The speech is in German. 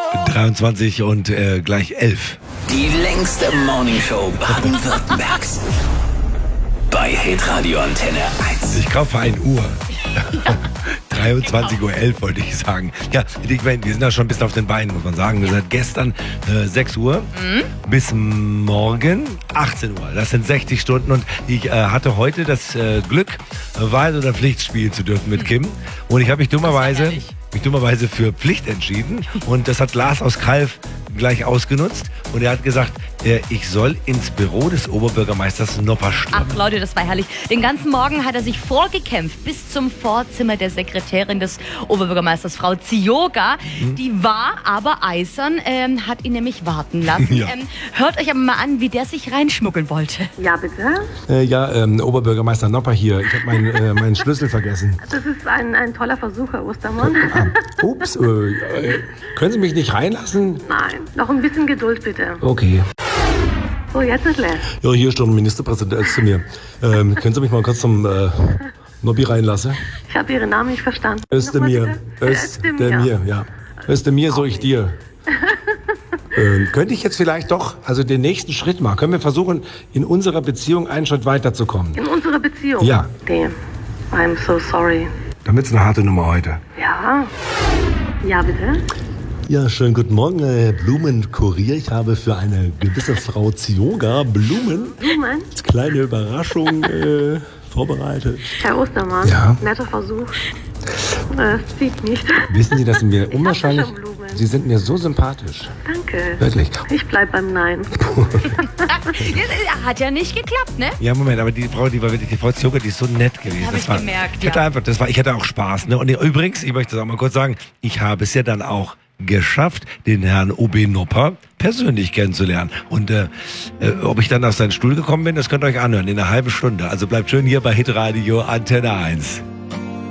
23 und gleich 11. Die längste Morningshow Baden-Württembergs. Bei Hitradio Antenne 1. Ich kaufe eine Uhr. 23:11 Uhr wollte ich sagen. Ja, ich meine, wir sind ja schon ein bisschen auf den Beinen, muss man sagen. Wir sind gestern 6 Uhr bis morgen 18 Uhr. Das sind 60 Stunden und ich hatte heute das Glück, Wahl- oder Pflicht spielen zu dürfen mit Kim. Und ich habe mich dummerweise für Pflicht entschieden. Und das hat Lars aus Kalf gleich ausgenutzt. Und er hat gesagt, ich soll ins Büro des Oberbürgermeisters Nopper stürmen. Ach Leute, das war herrlich. Den ganzen Morgen hat er sich vorgekämpft bis zum Vorzimmer der Sekretärin des Oberbürgermeisters, Frau Zioga. Die war aber eisern, hat ihn nämlich warten lassen. Ja. Hört euch aber mal an, wie der sich reinschmuggeln wollte. Ja, bitte? Oberbürgermeister Nopper hier. Ich habe meinen Schlüssel vergessen. Das ist ein toller Versuch, Herr Ostermann. Ups, können Sie mich nicht reinlassen? Nein, noch ein bisschen Geduld bitte. Okay. So, jetzt ist leer. Ja, hier ist der Ministerpräsident zu mir. Können Sie mich mal kurz zum Nobby reinlassen? Ich habe Ihren Namen nicht verstanden. Özdemir. Özdemir, ja. Özdemir, so ich dir. Könnte ich jetzt vielleicht doch den nächsten Schritt machen? Können wir versuchen, in unserer Beziehung einen Schritt weiterzukommen? In unserer Beziehung? Ja. Okay. I'm so sorry. Dann wird's eine harte Nummer heute. Ja? Ja, bitte? Ja, schönen guten Morgen, Blumenkurier. Ich habe für eine gewisse Frau Zioga Blumen als kleine Überraschung vorbereitet. Herr Ostermann, Ja? netter Versuch. Es zieht nicht. Wissen Sie, dass Sie mir Ich unwahrscheinlich... hatte schon Blumen. Sie sind mir so sympathisch. Danke. Wirklich. Ich bleib beim Nein. Hat ja nicht geklappt, ne? Ja, Moment, aber die Frau Zioga, die ist so nett gewesen. Hab ich gemerkt, Ich hatte auch Spaß. Ne? Und übrigens, ich möchte das auch mal kurz sagen, ich habe es ja dann auch geschafft, den Herrn OB Nopper persönlich kennenzulernen. Und ob ich dann auf seinen Stuhl gekommen bin, das könnt ihr euch anhören in einer halben Stunde. Also bleibt schön hier bei Hitradio Antenne 1.